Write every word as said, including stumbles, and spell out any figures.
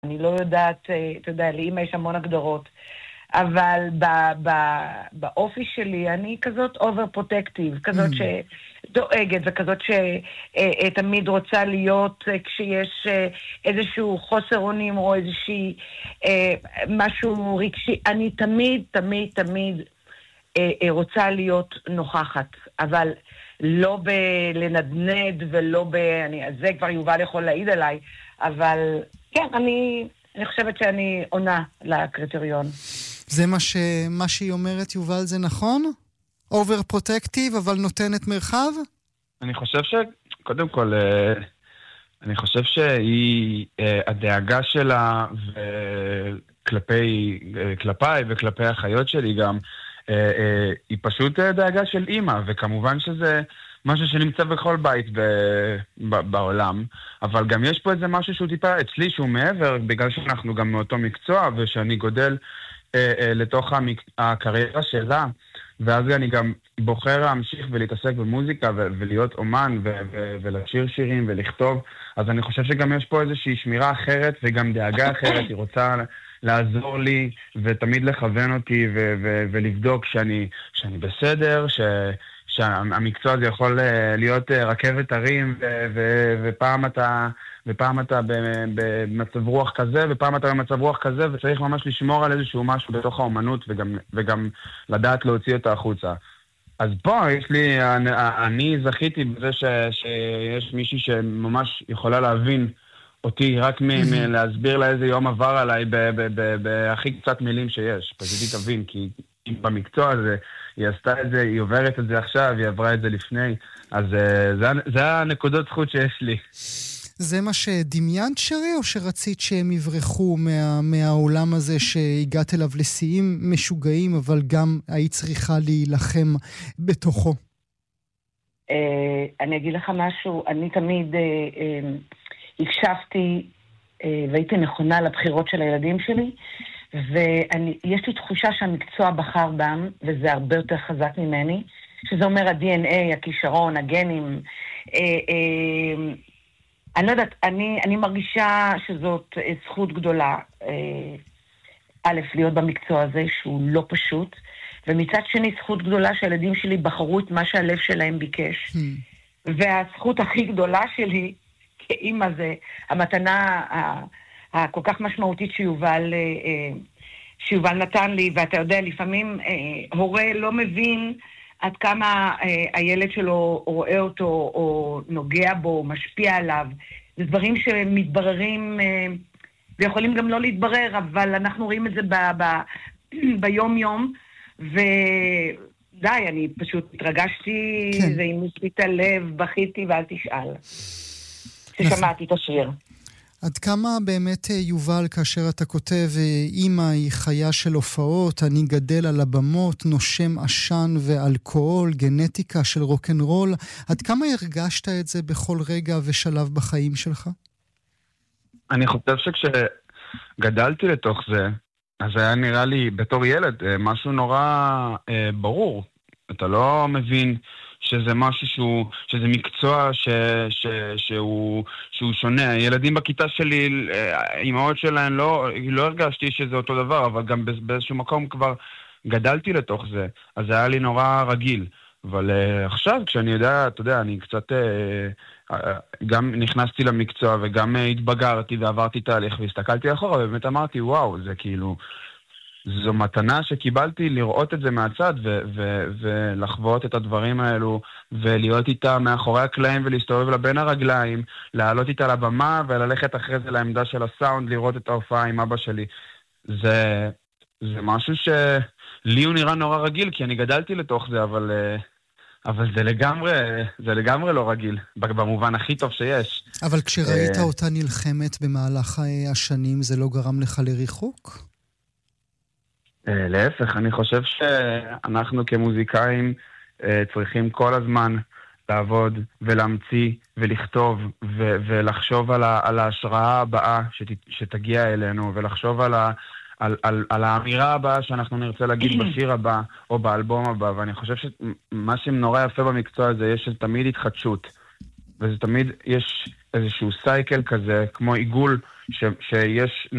אני לא יודעת, אתה יודע, לאמא יש המון הגדרות, אבל ב- ב- באופי שלי אני כזאת overprotective, כזאת שדואגת וכזאת שתמיד רוצה להיות כשיש איזשהו חוסר אונים או איזושהי משהו רגשי. אני תמיד, תמיד, תמיד רוצה להיות נוכחת, אבל לא בלנדנד ולא ב... אני, זה כבר יובל יכול להעיד עליי, אבל כן, אני, אני חושבת שאני עונה לקריטריון. זה מה, ש... מה שהיא אומרת, יובל, זה נכון? Overprotective, אבל נותנת מרחב? אני חושב שקודם כל, אני חושב שהיא, הדאגה שלה וכלפי, כלפיי וכלפי החיות שלי גם, היא פשוט דאגה של אמא, וכמובן שזה משהו שנמצא בכל בית ב- ב- בעולם, אבל גם יש פה איזה משהו שהוא טיפה אצלי שהוא מעבר, בגלל שאנחנו גם מאותו מקצוע, ושאני גודל אה, אה, לתוך המק... הקריירה שלה, ואז אני גם בוחר להמשיך ולהתעסק במוזיקה ו- ולהיות אומן ו- ו- ולשיר שירים ולכתוב, אז אני חושב שגם יש פה איזושהי שמירה אחרת וגם דאגה אחרת, היא רוצה לעזור לי ותמיד לכוון אותי ו- ו- ולבדוק שאני, שאני בסדר, ש... שהמקצוע הזה יכול להיות רכבת הרים, ו- ו- ופעם אתה, ופעם אתה במצב רוח כזה, ופעם אתה במצב רוח כזה, וצריך ממש לשמור על איזשהו משהו בתוך האומנות, וגם, וגם לדעת להוציא אותה החוצה. אז פה יש לי, אני זכיתי בזה ש, שיש מישהי שממש יכולה להבין אותי, רק מ- מ- להסביר לה איזה יום עבר עליי בהכי קצת מילים שיש. פשוט היא תבין, כי במקצוע הזה היא עשתה את זה, היא עוברת את זה עכשיו, היא עברה את זה לפני, אז זה, זה הנקודות זכות שיש לי. זה מה שדמיינת, שרי, או שרצית שהם יברחו מה, מהעולם הזה שהגעת אליו לשיאים משוגעים, אבל גם היית צריכה להילחם בתוכו? אני אגיד לך משהו, אני תמיד הקשבתי והייתי נכונה לבחירות של הילדים שלי, ויש לי תחושה שהמקצוע בחר בם, וזה הרבה יותר חזק ממני, שזה אומר ה-די אן איי, הכישרון, הגנים. אני לא יודעת, אני, אני מרגישה שזאת זכות גדולה, א', להיות במקצוע הזה שהוא לא פשוט, ומצד שני זכות גדולה שהילדים שלי בחרו את מה שהלב שלהם ביקש. והזכות הכי גדולה שלי, כאמא, זה המתנה הכל כך משמעותית שיובל, שיובל נתן לי, ואתה יודע, לפעמים הורה לא מבין עד כמה הילד שלו רואה אותו, או נוגע בו, משפיע עליו. זה דברים שמתבררים, ויכולים גם לא להתברר, אבל אנחנו רואים את זה ב- ב- ביום-יום, ודי, אני פשוט התרגשתי, כן. זה אימוס לי את הלב, בכיתי ואל תשאל. ששמעתי את השיר. עד כמה באמת יובל, כאשר אתה כותב, אמא היא חיה של הופעות, אני גדל על הבמות, נושם עשן ואלכוהול, גנטיקה של רוק'נ'רול, עד כמה הרגשת את זה בכל רגע ושלב בחיים שלך? אני חושב שכשגדלתי לתוך זה, אז היה נראה לי בתור ילד משהו נורא אה, ברור. אתה לא מבין שזה משהו שהוא, שזה מקצוע ש, ש, שהוא, שהוא שונה. ילדים בכיתה שלי, האימהות שלהן, לא, לא הרגשתי שזה אותו דבר, אבל גם באיזשהו מקום כבר גדלתי לתוך זה. אז זה היה לי נורא רגיל. אבל uh, עכשיו, כשאני יודע, אתה יודע, אני קצת, uh, uh, גם נכנסתי למקצוע וגם uh, התבגרתי ועברתי תהליך והסתכלתי אחורה, ובאמת אמרתי, וואו, זה כאילו, זו מתנה שקיבלתי לראות את זה מהצד ו- ו- ולחוות את הדברים האלו ולהיות איתה מאחורי הקלעים ולהסתובב לה בין הרגליים, לעלות איתה לבמה וללכת אחרי זה לעמדה של הסאונד, לראות את ההופעה עם אבא שלי. זה, זה משהו שלי הוא נראה נורא רגיל, כי אני גדלתי לתוך זה, אבל, אבל זה לגמרי, זה לגמרי לא רגיל, במובן הכי טוב שיש. אבל כשראית אותה נלחמת במהלך השנים, זה לא גרם לך לריחוק? להפך, אני חושב שאנחנו כמוזיקאים צריכים כל הזמן לעבוד ולהמציא ולכתוב ו- ולחשוב על, ה- על ההשראה הבאה שת- שתגיע אלינו, ולחשוב על, ה- על, על, על האמירה הבאה שאנחנו נרצה להגיד בשיר הבא או באלבום הבא. ואני חושב שמה שנורא יפה במקצוע הזה, יש תמיד התחדשות, וזה תמיד יש איזשהו סייקל כזה, כמו עיגול ש- שיש